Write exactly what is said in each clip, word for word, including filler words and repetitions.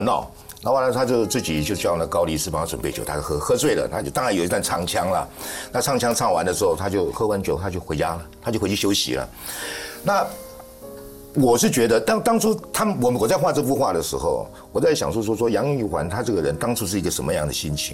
闹。然后完了，他就自己就叫那高力士帮他准备酒，他喝喝醉了，他就当然有一段唱腔了。那唱腔唱完的时候，他就喝完酒，他就回家了，他就回去休息了。那我是觉得，当当初他们我们我在画这幅画的时候，我在想说说说杨玉环他这个人当初是一个什么样的心情。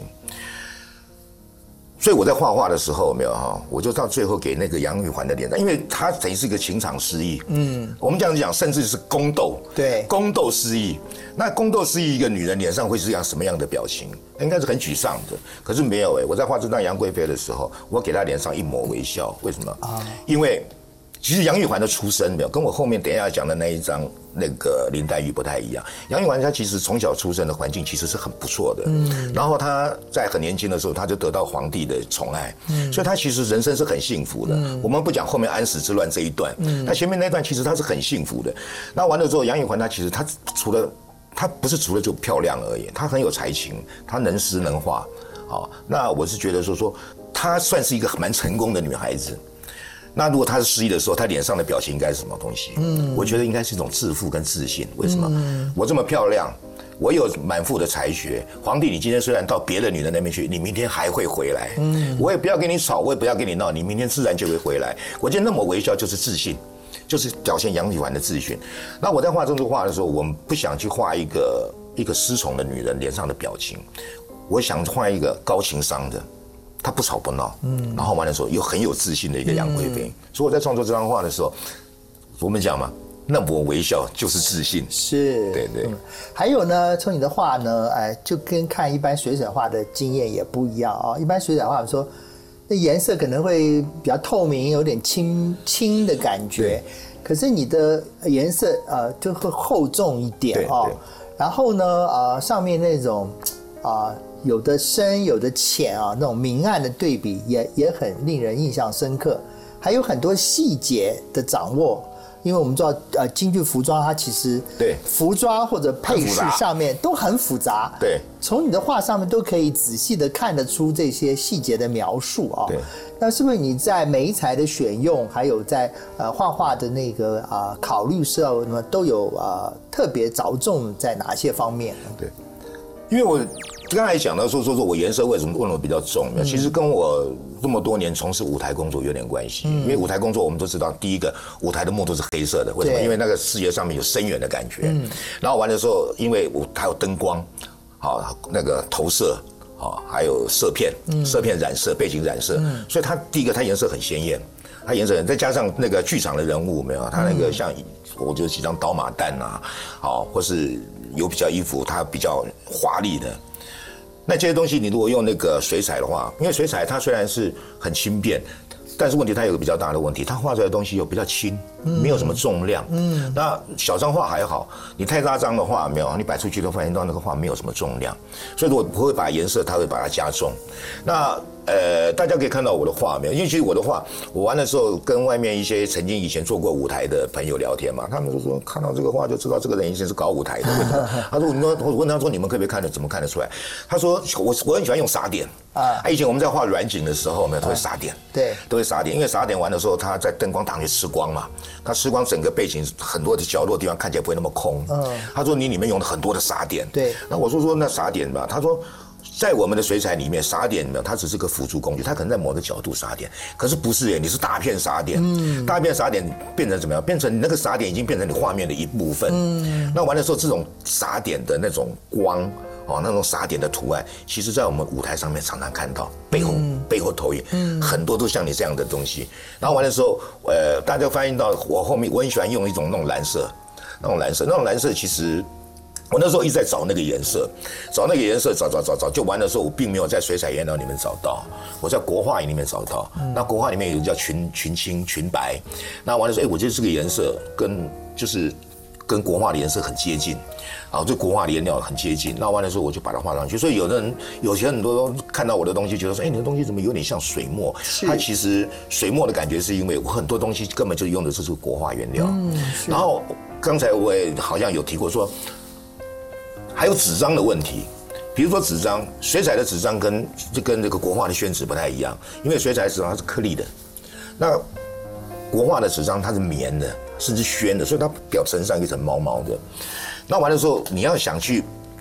所以我在画画的时候，有没有哈，我就到最后给那个杨玉环的脸，因为他等于是一个情场失意，嗯，我们这样讲，甚至是宫斗， 对， 宫斗失意。那宫斗失意，一个女人脸上会是样什么样的表情？应该是很沮丧的。可是没有哎、欸，我在画这张杨贵妃的时候，我给她脸上一抹微笑，为什么？啊，因为其实杨玉环的出身没有跟我后面等一下讲的那一张那个林黛玉不太一样。杨玉环她其实从小出生的环境其实是很不错的，嗯，然后她在很年轻的时候，她就得到皇帝的宠爱，嗯，所以她其实人生是很幸福的。嗯，我们不讲后面安史之乱这一段，嗯，那前面那段其实她是很幸福的。那完了之后，杨玉环她其实她除了她不是除了就漂亮而已，她很有才情，她能诗能画，好，那我是觉得说说她算是一个蛮成功的女孩子。那如果她是失忆的时候，她脸上的表情应该是什么东西？嗯，我觉得应该是一种自负跟自信。为什么？嗯，我这么漂亮，我有满腹的才学。皇帝，你今天虽然到别的女人那边去，你明天还会回来。嗯，我也不要跟你吵，我也不要跟你闹，你明天自然就会回来。我觉得那么微笑就是自信，就是表现杨玉环的自信。那我在画这幅画的时候，我们不想去画一个一个失宠的女人脸上的表情，我想画一个高情商的。他不吵不闹，嗯，然后完的时候又很有自信的一个杨贵妃，嗯，所以我在创作这张画的时候，我们讲嘛，那抹微笑就是自信， 是， 对对，嗯。 还有呢，从你的画呢，哎，就跟看一般水彩画的经验也不一样啊，哦。一般水彩画说，那颜色可能会比较透明，有点清清的感觉，可是你的颜色呃就会厚重一点哦。然后呢，呃，上面那种啊。呃有的深有的浅啊，那种明暗的对比也也很令人印象深刻，还有很多细节的掌握。因为我们知道，呃，京剧服装它其实对服装或者配饰上面都很复杂， 对， 从你的画上面都可以仔细的看得出这些细节的描述啊。 对， 那是不是你在媒材的选用，还有在呃画画的那个啊、呃、考虑时候，那么都有啊、呃、特别着重在哪些方面呢？ 对。因为我刚才讲到说说说我颜色为什么问的比较重，嗯，其实跟我这么多年从事舞台工作有点关系。嗯，因为舞台工作我们都知道，第一个舞台的幕都是黑色的，为什么？因为那个视觉上面有深远的感觉。嗯，然后完的时候，因为舞台有灯光，好那个投射，好还有色片，色片染色、背景染色，嗯，所以它第一个它颜色很鲜艳，它颜色很，再加上那个剧场的人物没有，它那个像我觉得几张刀马旦啊，好或是。有比较衣服，它比较华丽的，那这些东西你如果用那个水彩的话，因为水彩它虽然是很轻便，但是问题它有个比较大的问题，它画出来的东西又比较轻，没有什么重量。嗯，那小张画还好，你太大张的画没有，你摆出去的话，你到那个画没有什么重量，所以我不会把颜色，它会把它加重。那呃，大家可以看到我的画没有？因为其实我的画，我玩的时候跟外面一些曾经以前做过舞台的朋友聊天嘛，他们就说看到这个画就知道这个人以前是搞舞台的。为什么？他说：“你们，我问他说你们可不可以看得怎么看得出来？”他说：“我我很喜欢用撒点啊。以前我们在画软景的时候，没有都会撒点， 对， 都会撒点，因为撒点完的时候，它在灯光打去吃光嘛，它吃光整个背景很多的角落地方看起来不会那么空。嗯，他说你里面用了很多的撒点，对。那我说说那撒点吧，他说。”在我们的水彩里面，撒点它只是个辅助工具，它可能在某个角度撒点，可是不是耶，你是大片撒点，嗯，大片撒点变成怎么样？变成你那个撒点已经变成你画面的一部分。嗯，那完了之后，这种撒点的那种光，哦，那种撒点的图案，其实在我们舞台上面常常看到，背后、嗯、背后投影，嗯，很多都像你这样的东西。然后完了之后，呃，大家发现到我后面我很喜欢用一种那种蓝色，那种蓝色，那种蓝色其实。我那时候一直在找那个颜色，找那个颜色，找找找找，就完的时候，我并没有在水彩颜料里面找到，我在国画里面找到。嗯、那国画里面有一个叫群群青、群白，那完了说，哎，我觉得这个颜色跟就是跟国画的颜色很接近，啊，对国画的颜料很接近。那完了之后，我就把它画上去。所以有的人，有些很多看到我的东西，觉得说，哎，你的东西怎么有点像水墨？它其实水墨的感觉是因为我很多东西根本就用的这是国画原料。嗯、然后刚才我也好像有提过说。还有纸张的问题，比如说纸张，水彩的纸张跟就跟这个国画的宣纸不太一样，因为水彩的纸张它是颗粒的，那国画的纸张它是棉的，甚至宣的，所以它表层上一层毛毛的。那完了之后，你要想去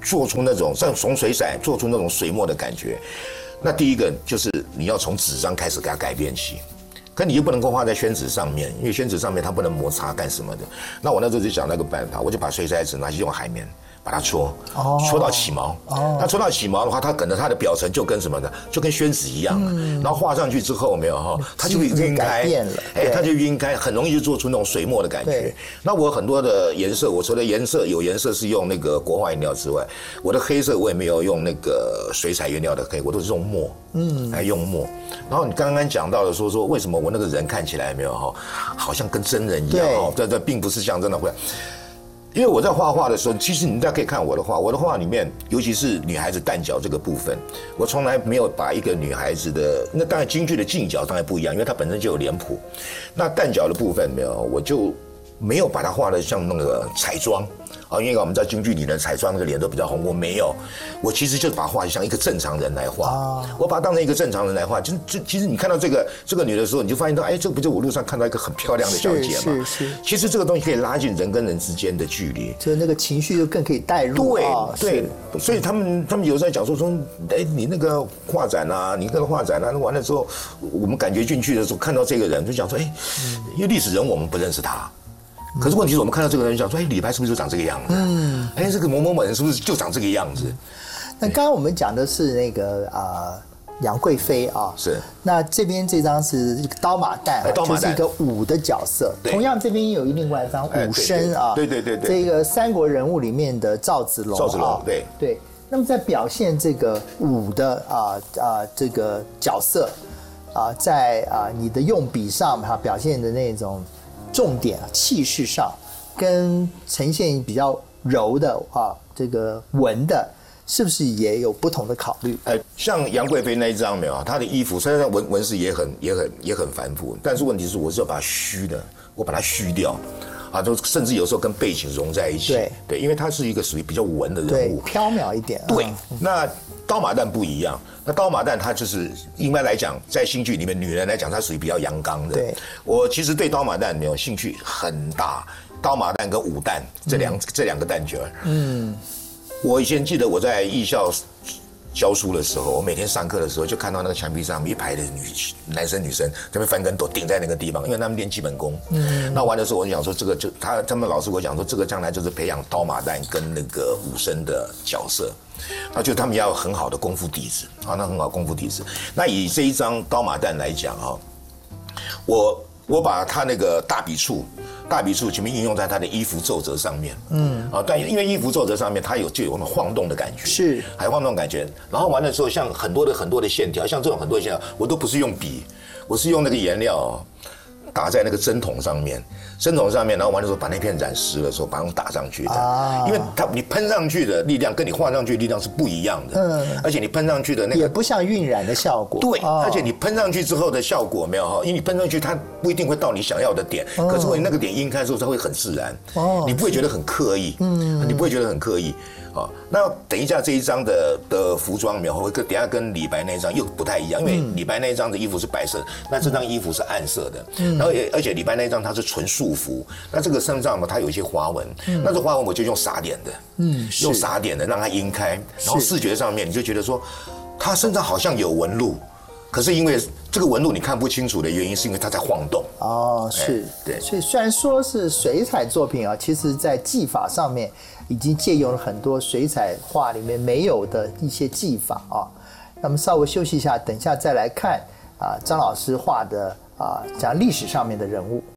做出那种像从水彩做出那种水墨的感觉。那第一个就是你要从纸张开始给它改变起。可你又不能够画在宣纸上面，因为宣纸上面它不能摩擦干什么的。那我那时候就想那个办法，我就把水彩纸拿去用海绵把它搓，哦、搓到起毛。哦、那搓到起毛的话，它可能它的表层就跟什么的，就跟宣纸一样。嗯、然后画上去之后，没有哈，它就会晕开，哎，它就晕开，很容易就做出那种水墨的感觉。那我很多的颜色，我除了颜色有颜色是用那个国画颜料之外，我的黑色我也没有用那个水彩原料的黑，我都是用墨，嗯，来用墨。然后你刚刚讲到的说说为什么我那个人看起来没有哈，好像跟真人一样哈，这这并不是像真的会。因为我在画画的时候，其实你大家可以看我的画，我的画里面，尤其是女孩子旦角这个部分，我从来没有把一个女孩子的，那当然京剧的近角当然不一样，因为它本身就有脸谱。那旦角的部分没有，我就没有把它画得像那个彩妆。啊，因为我们在京剧里的彩妆那个脸都比较红，我没有，我其实就是把它画像一个正常人来画，啊、我把它当成一个正常人来画。就就其实你看到这个这个女的时候，你就发现到，哎，这不就我路上看到一个很漂亮的小姐嘛？是是是。其实这个东西可以拉近人跟人之间的距离， 就那个情绪就更可以带入。 对、哦、对，所以他们他们有时候讲说说，哎，你那个画展啊，你那个画展啊，完了之后，我们感觉进去的时候看到这个人，就讲说，哎，因为历史人物我们不认识他。可是问题是我们看到这个人讲说，哎，李白是不是就长这个样子？嗯，哎，这个某某某人是不是就长这个样子？ 那刚刚我们讲的是那个啊，杨贵妃啊， 是。 那这边这张是一个刀马旦，啊，就是一个武的角色。同样这边有另外一张武生啊， 对对对对， 这个三国人物里面的赵子龙， 赵子龙，对对。那么在表现这个武的啊啊这个角色啊，在啊你的用笔上哈表现的那种。重点气势上，跟呈现比较柔的啊，这个文的，是不是也有不同的考虑？ 呃，像杨贵妃那一张没有，她的衣服虽然纹纹饰也很也很也很繁复，但是问题是我是要把它虚的，我把它虚掉。啊，就甚至有时候跟背景融在一起，对对，因为他是一个属于比较文的人物， 飘渺一点。 对，嗯、那刀马旦不一样，那刀马旦他就是应该来讲，在新剧里面，女人来讲，她属于比较阳刚的。对，我其实对刀马旦没有兴趣很大，刀马旦跟武旦这两、嗯、这两个旦角，嗯，我以前记得我在艺校教书的时候，我每天上课的时候就看到那个墙壁上一排的女男生女生在那边翻跟斗顶在那个地方，因为他们练基本功。嗯，那完的时候我就想说，这个就他他们老师跟我讲说，这个将来就是培养刀马旦跟那个武生的角色，那就他们要有很好的功夫底子啊，那很好功夫底子。那以这一张刀马旦来讲啊，我我把他那个大笔触。大笔触全面应用在他的衣服皱褶上面，嗯，啊，但因为衣服皱褶上面它有就有那种晃动的感觉， 是， 还晃动的感觉。然后完了之后，像很多的很多的线条，像这种很多的线条，我都不是用笔，我是用那个颜料打在那个针筒上面，针筒上面，然后完了之后把那片染湿的时候把它打上去的，啊，因为它你喷上去的力量跟你画上去的力量是不一样的，嗯，而且你喷上去的那个也不像晕染的效果， 对，哦，而且你喷上去之后的效果没有哈，因为你喷上去它不一定会到你想要的点，哦，可是when那个点晕开之后它会很自然，哦，你不会觉得很刻意，嗯，你不会觉得很刻意。哦，那等一下这一张的的服装描绘，跟等一下跟李白那一张又不太一样，因为李白那一张的衣服是白色，那这张衣服是暗色的，嗯，然后也而且李白那一张它是纯素服，那这个身上嘛它有一些花纹，嗯，那这花纹我就用撒点的，嗯，用撒点的让它晕开，然后视觉上面你就觉得说，他身上好像有纹路。可是因为这个纹路你看不清楚的原因，是因为它在晃动。 哦，是，对。所以虽然说是水彩作品啊，其实在技法上面已经借用了很多水彩画里面没有的一些技法啊。那么稍微休息一下，等一下再来看啊张老师画的啊讲历史上面的人物。